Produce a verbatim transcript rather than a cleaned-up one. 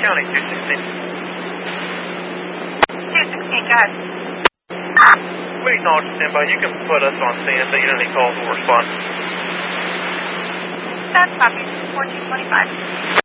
County, two sixteen. two sixteen, go ahead. We acknowledge standby. You can put us on scene if you get any calls, we'll respond. That's copy, fourteen twenty-five.